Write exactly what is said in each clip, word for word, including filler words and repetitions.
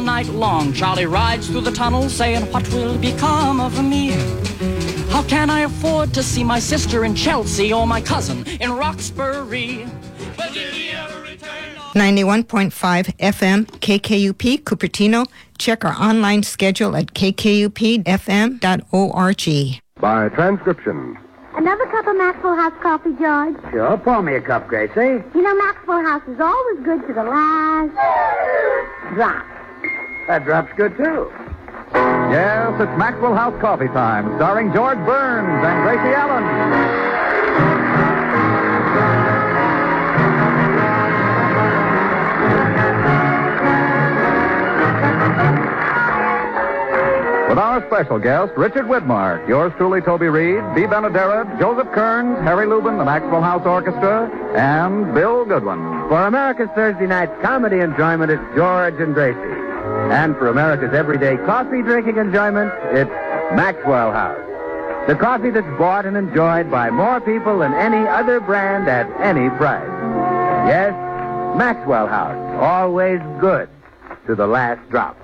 night long, Charlie rides through the tunnel saying, what will become of me? How can I afford to see my sister in Chelsea or my cousin in Roxbury? But did he ever return? ninety-one point five F M, K K U P, Cupertino. Check our online schedule at k k u p f m dot org. By transcription. Another cup of Maxwell House coffee, George? Sure, pour me a cup, Gracie. You know, Maxwell House is always good to the last drop. That drop's good, too. Yes, it's Maxwell House Coffee Time, starring George Burns and Gracie Allen. With our special guest, Richard Widmark, yours truly, Toby Reed, Bea Benaderet, Joseph Kearns, Harry Lubin, the Maxwell House Orchestra, and Bill Goodwin. For America's Thursday night comedy enjoyment, it's George and Gracie. And for America's everyday coffee drinking enjoyment, it's Maxwell House. The coffee that's bought and enjoyed by more people than any other brand at any price. Yes, Maxwell House, always good to the last drop.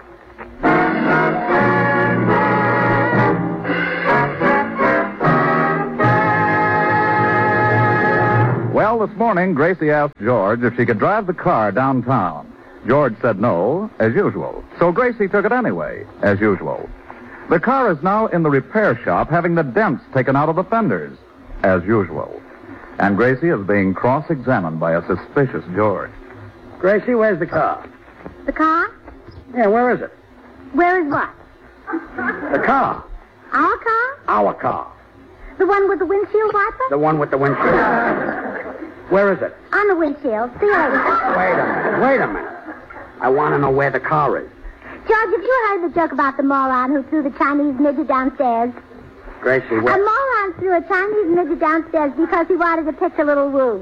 Well, this morning, Gracie asked George if she could drive the car downtown. George said no, as usual. So Gracie took it anyway, as usual. The car is now in the repair shop having the dents taken out of the fenders, as usual. And Gracie is being cross-examined by a suspicious George. Gracie, where's the car? The car? Yeah, where is it? Where is what? The car. Our car? Our car. The one with the windshield wiper? The one with the windshield. Where is it? On the windshield. See you later. Wait a minute. Wait a minute. I want to know where the car is. George, have you heard the joke about the moron who threw the Chinese midget downstairs? Gracie, what? A moron threw a Chinese midget downstairs because he wanted to pitch a little woo.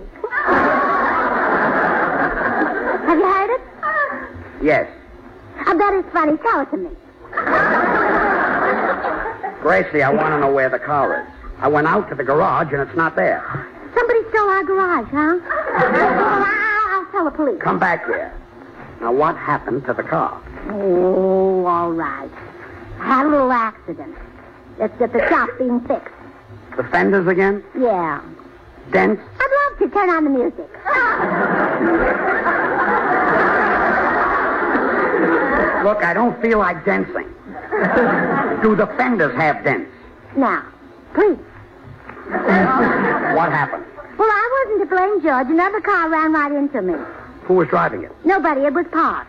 Have you heard it? Yes. I bet it's funny. Tell it to me. Gracie, I want to know where the car is. I went out to the garage and it's not there. Somebody stole our garage, huh? Well, I'll, I'll tell the police. Come back here. Now, what happened to the car? Oh, all right. I had a little accident. It's at the shop being fixed. The fenders again? Yeah. Dents? I'd love to turn on the music. Look, I don't feel like dancing. Do the fenders have dents? Now, please. What happened? Well, I wasn't to blame, George. Another car ran right into me. Who was driving it? Nobody. It was parked.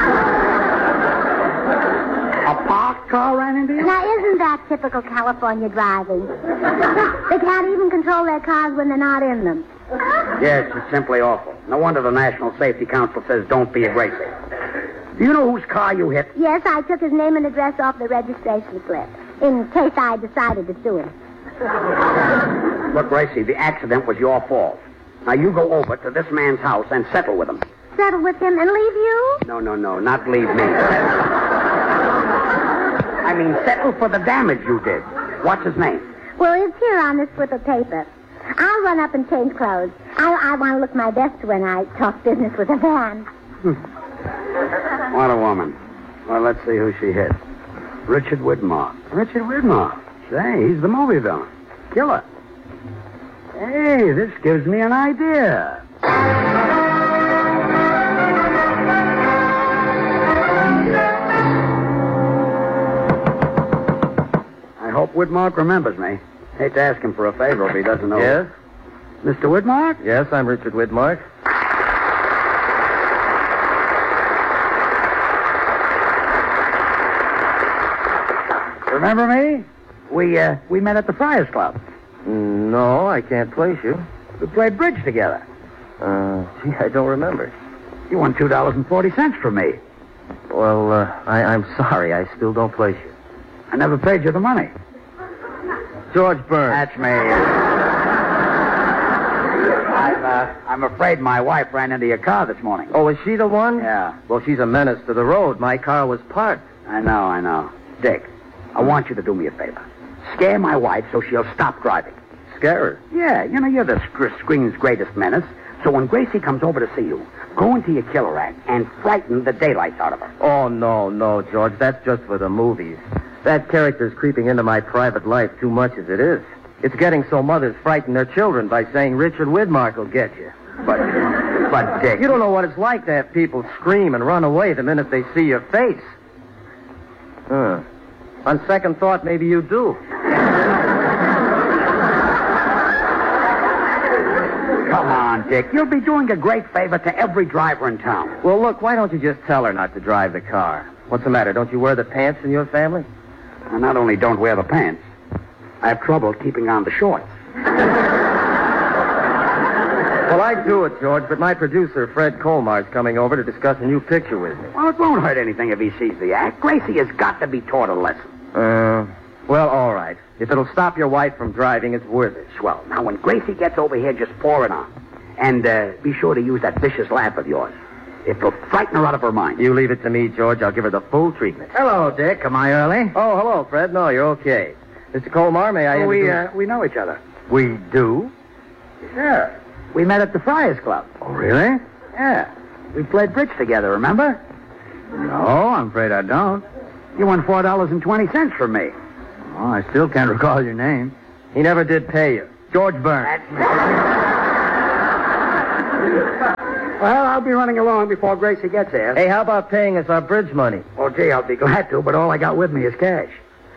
A parked car ran into you? Now, isn't that typical California driving? They can't even control their cars when they're not in them. Yes, it's simply awful. No wonder the National Safety Council says don't be a Gracie. Do you know whose car you hit? Yes, I took his name and address off the registration slip, in case I decided to sue him. Look, Gracie, the accident was your fault. Now, you go over to this man's house and settle with him. Settle with him and leave you? No, no, no, not leave me. I mean, settle for the damage you did. What's his name? Well, it's here on this slip of paper. I'll run up and change clothes. I, I want to look my best when I talk business with a man. What a woman. Well, let's see who she hit. Richard Widmark. Richard Widmark. Say, he's the movie villain. Killer. Hey, this gives me an idea. I hope Widmark remembers me. Hate to ask him for a favor if he doesn't know. Yes? Mister Widmark? Yes, I'm Richard Widmark. Remember me? We, uh, we met at the Friars Club. No, I can't place you. We played bridge together. Uh, gee, I don't remember. You won two dollars and forty cents from me. Well, uh, I, I'm sorry. I still don't place you. I never paid you the money. George Burns. That's me. I'm, uh, I'm afraid my wife ran into your car this morning. Oh, is she the one? Yeah. Well, she's a menace to the road. My car was parked. I know, I know. Dick, I want you to do me a favor. Scare my wife so she'll stop driving. Scare her? Yeah, you know, you're the sc- screen's greatest menace. So when Gracie comes over to see you, Go into your killer act and frighten the daylights out of her. Oh, no, no, George. That's just for the movies. That character's creeping into my private life too much as it is. It's getting so mothers frighten their children by saying Richard Widmark will get you. But, but, Dick... You don't know what it's like to have people scream and run away the minute they see your face. Huh. On second thought, maybe you do. Come on, Dick. You'll be doing a great favor to every driver in town. Well, look, why don't you just tell her not to drive the car? What's the matter? Don't you wear the pants in your family? I not only don't wear the pants, I have trouble keeping on the shorts. Well, I'd do it, George, but my producer, Fred Colmar's coming over to discuss a new picture with me. Well, it won't hurt anything if he sees the act. Gracie has got to be taught a lesson. Uh, well, all right. If it'll stop your wife from driving, it's worth it. Swell. Now, when Gracie gets over here, just pour it on. And uh, be sure to use that vicious laugh of yours. It'll frighten her out of her mind. You leave it to me, George. I'll give her the full treatment. Hello, Dick. Am I early? Oh, hello, Fred. No, you're okay. Mister Colmar, may I Oh, we, introduce... uh, we know each other. We do? Yeah. We met at the Friars Club. Oh, really? Yeah. We played bridge together, remember? No, I'm afraid I don't. You won four dollars and twenty cents from me. Oh, I still can't recall your name. He never did pay you. George Burns. Well, I'll be running along before Gracie gets here. Hey, how about paying us our bridge money? Oh, gee, I'll be glad to, but all I got with me is cash.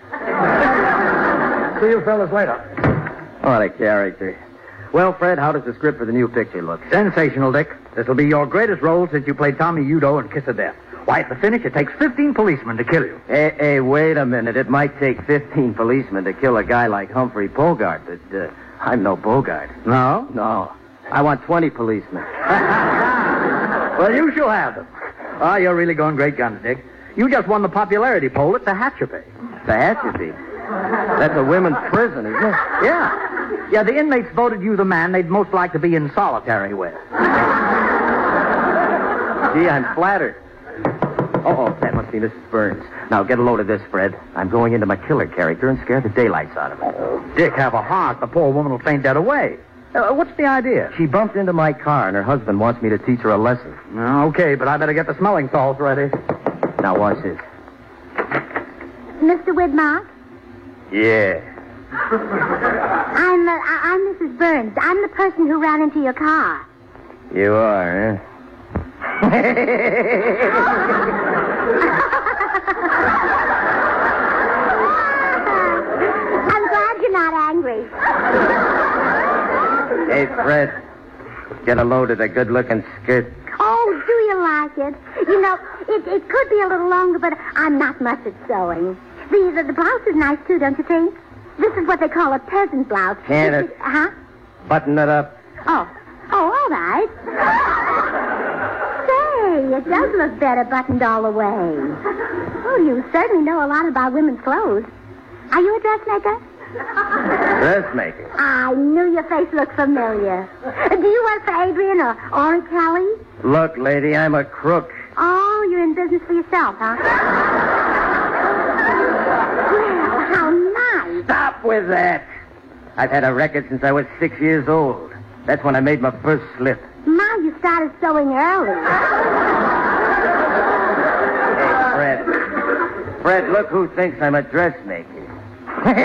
See you fellas later. What a character. Well, Fred, how does the script for the new picture look? Sensational, Dick. This will be your greatest role since you played Tommy Udo in Kiss of Death. Why, at the finish, it takes fifteen policemen to kill you. Hey, hey, wait a minute. It might take fifteen policemen to kill a guy like Humphrey Bogart, but uh, I'm no Bogart. No? No. I want twenty policemen. Well, you shall have them. Oh, you're really going great guns, Dick. You just won the popularity poll at the Tehachapi. Tehachapi? That's a women's prison, isn't it? Yeah. Yeah, the inmates voted you the man they'd most like to be in solitary with. Gee, I'm flattered. Uh-oh, that must be Missus Burns. Now, get a load of this, Fred. I'm going into my killer character and scare the daylights out of her. Oh, Dick, have a heart. The poor woman will faint dead away. Uh, what's the idea? She bumped into my car, and her husband wants me to teach her a lesson. Uh, okay, but I better get the smelling salts ready. Now, watch this. Mister Widmark? Yeah. I'm, uh, I- I'm Missus Burns. I'm the person who ran into your car. You are, huh? I'm glad you're not angry. Hey, Fred, get a load of the good-looking skirt. Oh, do you like it? You know, it, it could be a little longer, but I'm not much at sewing. The, the, the blouse is nice, too, don't you think? This is what they call a peasant blouse. Can This it? is- Huh? Button it up. Oh. Oh, all right. Say, it does look better buttoned all the way. Oh, you certainly know a lot about women's clothes. Are you a dressmaker? Dressmaker. I knew your face looked familiar. Do you work for Adrian or Orange Kelly? Look, lady, I'm a crook. Oh, you're in business for yourself, huh? Well, how nice. Stop with that. I've had a record since I was six years old. That's when I made my first slip. Ma, you started sewing early. Hey, Fred. Fred, look who thinks I'm a dressmaker. What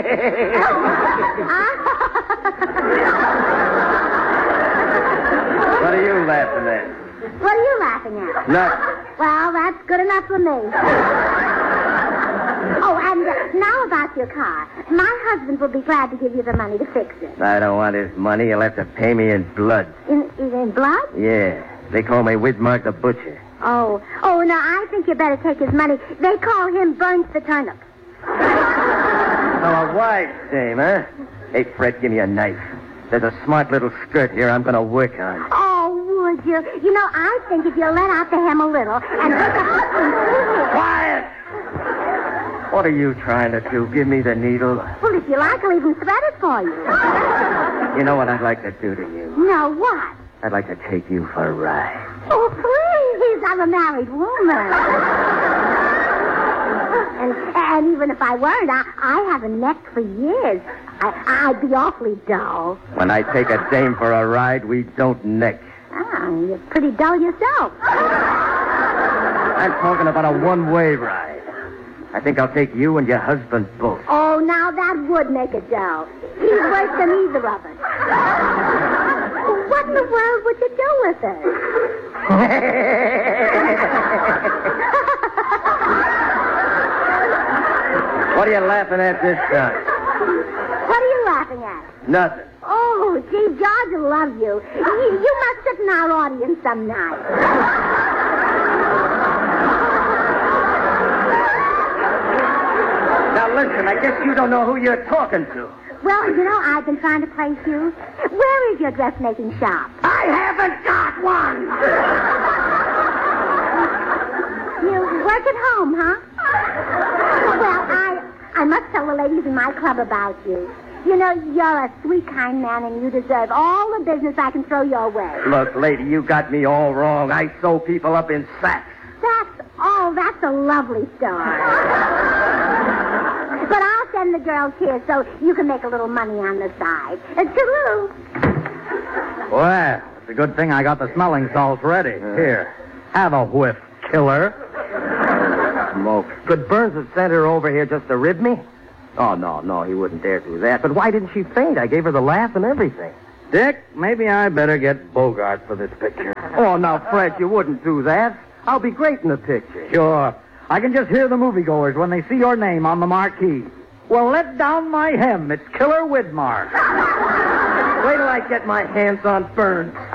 What are you laughing at? are you laughing at? Nothing. Well, that's good enough for me. Oh, and uh, now about your car. My husband will be glad to give you the money to fix it. I don't want his money. He'll have to pay me in blood. In, in, in blood? Yeah. They call me Widmark the Butcher. Oh, oh, no, I think you better take his money. They call him Burns the Turnip. Oh, a wife's name, huh? Hey, Fred, give me a knife. There's a smart little skirt here I'm going to work on. Oh, would you? You know, I think if you let out the hem a little and... Quiet! What are you trying to do? Give me the needle? Well, if you like, I'll even thread it for you. You know what I'd like to do to you? No, what? I'd like to take you for a ride. Oh, please, I'm a married woman. And, and even if I weren't, I, I haven't necked for years. I, I'd be awfully dull. When I take a dame for a ride, we don't neck. Ah. Oh, you're pretty dull yourself. I'm talking about a one-way ride. I think I'll take you and your husband both. Oh, now that would make it dull. He's worse than either of us. What in the world would you do with it? What are you laughing at this time? What are you laughing at? Nothing. Oh, gee, George will love you. You, you must sit in our audience some night. Now listen, I guess you don't know who you're talking to. Well, you know, I've been trying to place you. Where is your dressmaking shop? I haven't got one! You work at home, huh? Well, I I must tell the ladies in my club about you. You know, you're a sweet, kind man, and you deserve all the business I can throw your way. Look, lady, you got me all wrong. I sew people up in sacks. That's, oh, that's a lovely story. But I'll send the girls here so you can make a little money on the side. Uh, toodaloo. Well, it's a good thing I got the smelling salts ready. Here, have a whiff, killer. Smoke. Could Burns have sent her over here just to rib me? Oh, no, no, he wouldn't dare do that. But why didn't she faint? I gave her the laugh and everything. Dick, maybe I better get Bogart for this picture. Oh, now, Fred, you wouldn't do that. I'll be great in the picture. Sure. I can just hear the moviegoers when they see your name on the marquee. Well, let down my hem. It's Killer Widmark. Wait till I get my hands on Burns.